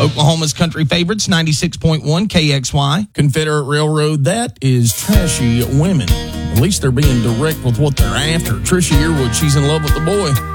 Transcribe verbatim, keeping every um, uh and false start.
Oklahoma's country favorites, ninety-six point one K X Y. Confederate Railroad, that is trashy women. At least they're being direct with what they're after. Trisha Yearwood, she's in love with the boy.